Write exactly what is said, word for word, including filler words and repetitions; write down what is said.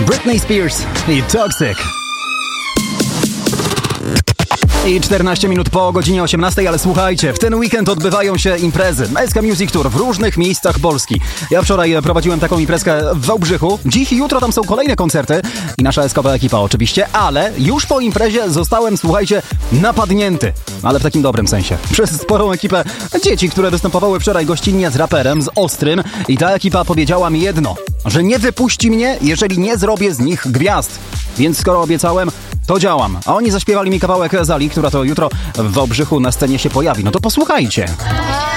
Britney Spears i Toxic. I czternaście minut po godzinie osiemnastej, ale słuchajcie, w ten weekend odbywają się imprezy S K Music Tour w różnych miejscach Polski. Ja wczoraj prowadziłem taką imprezkę w Wałbrzychu. Dziś i jutro tam są kolejne koncerty i nasza eskowa ekipa oczywiście, ale już po imprezie zostałem, słuchajcie, napadnięty. Ale w takim dobrym sensie. Przez sporą ekipę dzieci, które występowały wczoraj gościnnie z raperem, z Ostrym, i ta ekipa powiedziała mi jedno, że nie wypuści mnie, jeżeli nie zrobię z nich gwiazd. Więc skoro obiecałem, to działam. A oni zaśpiewali mi kawałek Zali, która to jutro w Wałbrzychu na scenie się pojawi. No to posłuchajcie.